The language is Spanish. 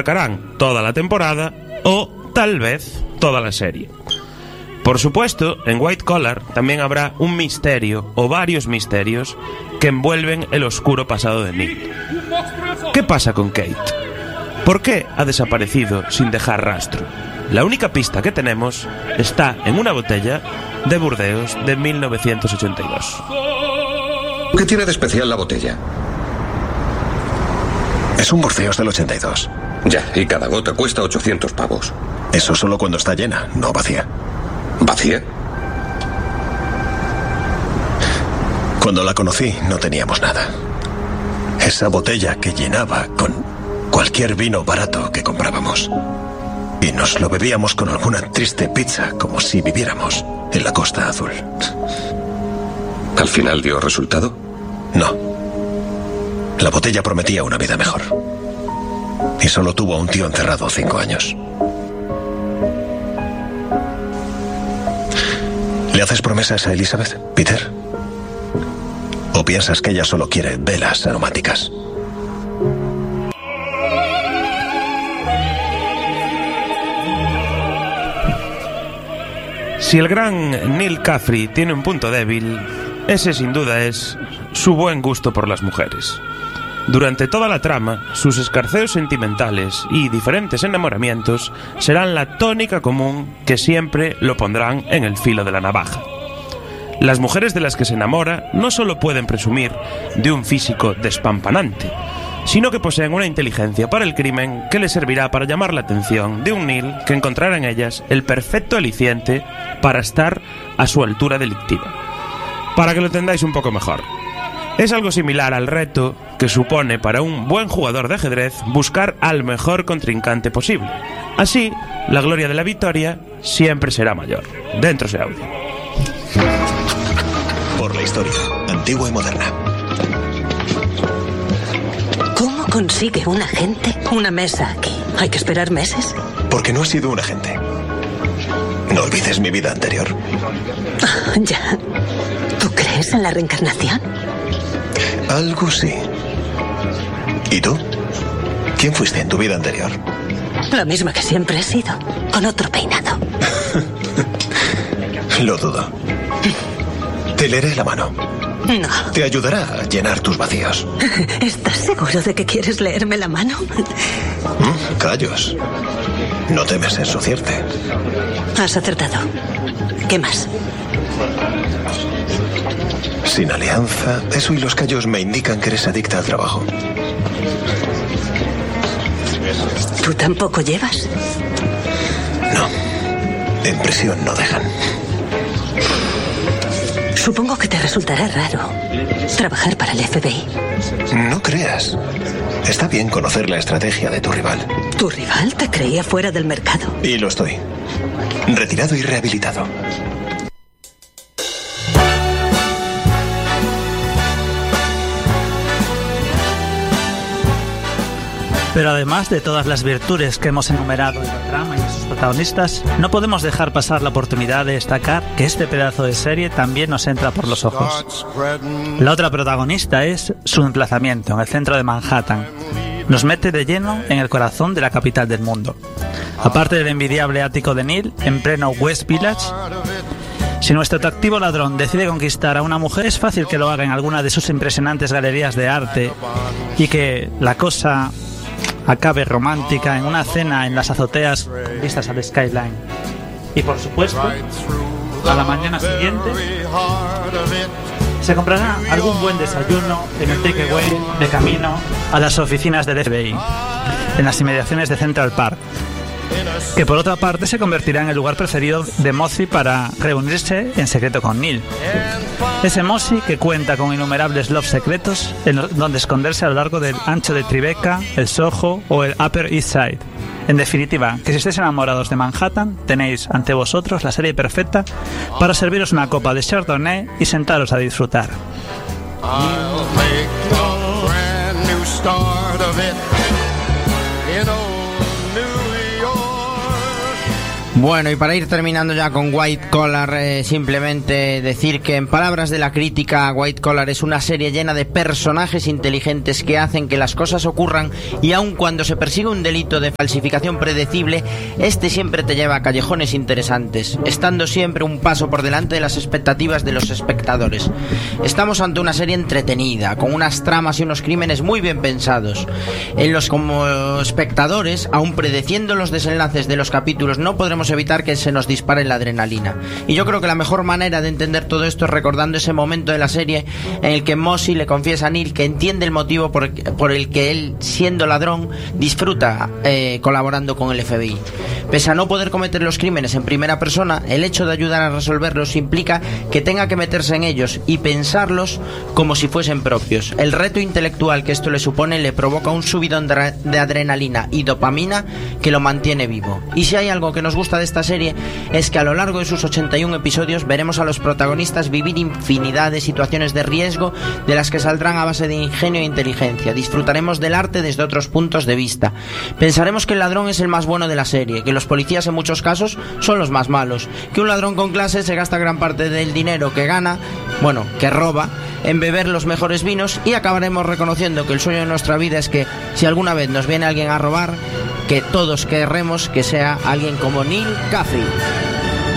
sacarán toda la temporada o, tal vez, toda la serie. Por supuesto, en White Collar también habrá un misterio o varios misterios que envuelven el oscuro pasado de Neil. ¿Qué pasa con Kate? ¿Por qué ha desaparecido sin dejar rastro? La única pista que tenemos está en una botella de Burdeos de 1982. ¿Qué tiene de especial la botella? Es un Burdeos del 82. Ya, y cada gota cuesta 800 pavos. Eso solo cuando está llena, no vacía. ¿Vacía? Cuando la conocí no teníamos nada. Esa botella que llenaba con cualquier vino barato que comprábamos. Y nos lo bebíamos con alguna triste pizza, como si viviéramos en la Costa Azul. ¿Al final dio resultado? No. La botella prometía una vida mejor. Y solo tuvo a un tío encerrado 5 años. ¿Le haces promesas a Elizabeth, Peter? ¿O piensas que ella solo quiere velas aromáticas? Si el gran Neil Caffrey tiene un punto débil, ese sin duda es su buen gusto por las mujeres. Durante toda la trama, sus escarceos sentimentales y diferentes enamoramientos serán la tónica común que siempre lo pondrán en el filo de la navaja. Las mujeres de las que se enamora no solo pueden presumir de un físico despampanante, sino que poseen una inteligencia para el crimen que les servirá para llamar la atención de un Neil que encontrará en ellas el perfecto aliciente para estar a su altura delictiva. Para que lo entendáis un poco mejor, es algo similar al reto que supone para un buen jugador de ajedrez buscar al mejor contrincante posible. Así, la gloria de la victoria siempre será mayor. Dentro ese audio. Por la historia, antigua y moderna. ¿Cómo consigue un agente una mesa aquí? ¿Hay que esperar meses? Porque no he sido un agente. No olvides mi vida anterior. Ya. ¿Tú crees en la reencarnación? Algo sí. ¿Y tú? ¿Quién fuiste en tu vida anterior? La misma que siempre he sido, con otro peinado. Lo dudo. Te leeré la mano. No. Te ayudará a llenar tus vacíos. ¿Estás seguro de que quieres leerme la mano? Callos. No temes ensuciarte. Has acertado. ¿Qué más? Sin alianza, eso y los callos me indican que eres adicta al trabajo. ¿Tú tampoco llevas? No. En prisión no dejan. Supongo que te resultará raro trabajar para el FBI. No creas. Está bien conocer la estrategia de tu rival. ¿Tu rival te creía fuera del mercado? Y lo estoy. Retirado y rehabilitado. Pero además de todas las virtudes que hemos enumerado en la trama y en sus protagonistas, no podemos dejar pasar la oportunidad de destacar que este pedazo de serie también nos entra por los ojos. La otra protagonista es su emplazamiento en el centro de Manhattan. Nos mete de lleno en el corazón de la capital del mundo. Aparte del envidiable ático de Neil, en pleno West Village, si nuestro atractivo ladrón decide conquistar a una mujer, es fácil que lo haga en alguna de sus impresionantes galerías de arte y que la cosa acabe romántica en una cena en las azoteas con vistas al skyline. Y por supuesto, a la mañana siguiente se comprará algún buen desayuno en el takeaway de camino a las oficinas del FBI, en las inmediaciones de Central Park, que por otra parte se convertirá en el lugar preferido de Mossy para reunirse en secreto con Neil. Ese Mossy que cuenta con innumerables lofts secretos en donde esconderse a lo largo del ancho de Tribeca, el Soho o el Upper East Side. En definitiva, que si estáis enamorados de Manhattan, tenéis ante vosotros la serie perfecta para serviros una copa de Chardonnay y sentaros a disfrutar. Bueno, y para ir terminando ya con White Collar, simplemente decir que en palabras de la crítica, White Collar es una serie llena de personajes inteligentes que hacen que las cosas ocurran, y aun cuando se persigue un delito de falsificación predecible, este siempre te lleva a callejones interesantes, estando siempre un paso por delante de las expectativas de los espectadores. Estamos ante una serie entretenida, con unas tramas y unos crímenes muy bien pensados, en los como espectadores, aun predeciendo los desenlaces de los capítulos, no podremos evitar que se nos dispare la adrenalina. Y yo creo que la mejor manera de entender todo esto es recordando ese momento de la serie en el que Mossy le confiesa a Neil que entiende el motivo por el que él, siendo ladrón, disfruta colaborando con el FBI. Pese a no poder cometer los crímenes en primera persona, el hecho de ayudar a resolverlos implica que tenga que meterse en ellos y pensarlos como si fuesen propios. El reto intelectual que esto le supone le provoca un subidón de adrenalina y dopamina que lo mantiene vivo. Y si hay algo que nos gusta de esta serie, es que a lo largo de sus 81 episodios veremos a los protagonistas vivir infinidad de situaciones de riesgo de las que saldrán a base de ingenio e inteligencia. Disfrutaremos del arte desde otros puntos de vista. Pensaremos que el ladrón es el más bueno de la serie, que los policías en muchos casos son los más malos, que un ladrón con clase se gasta gran parte del dinero que gana, bueno, que roba, en beber los mejores vinos, y acabaremos reconociendo que el sueño de nuestra vida es que si alguna vez nos viene alguien a robar, que todos querremos que sea alguien como Neil Caffrey.